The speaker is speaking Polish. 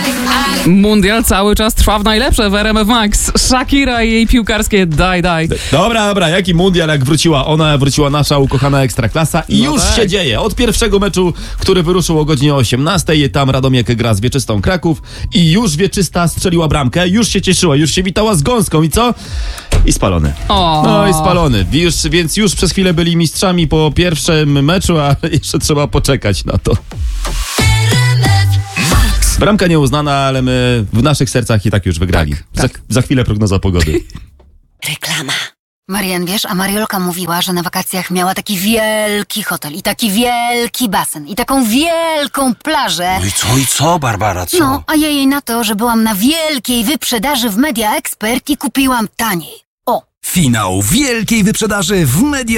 Mundial cały czas trwa w najlepsze w RMF Max. Shakira i jej piłkarskie daj. Dobra, jaki mundial, jak wróciła ona, wróciła nasza ukochana Ekstraklasa i już się dzieje. Od pierwszego meczu, który wyruszył o godzinie 18:00, tam Radomiak gra z Wieczystą Kraków i już Wieczysta strzeliła bramkę, już się cieszyła, już się witała z gąską i co? I spalony. No i spalony. Więc już przez chwilę byli mistrzami po pierwszym meczu, a jeszcze trzeba poczekać na to. Bramka nieuznana, ale my w naszych sercach i tak już wygrali. Tak. Za chwilę prognoza pogody. Reklama. Marian, wiesz, a Mariolka mówiła, że na wakacjach miała taki wielki hotel i taki wielki basen i taką wielką plażę. No i co, Barbara, co? No, a ja jej na to, że byłam na wielkiej wyprzedaży w Media Expert i kupiłam taniej. O! Finał wielkiej wyprzedaży w Media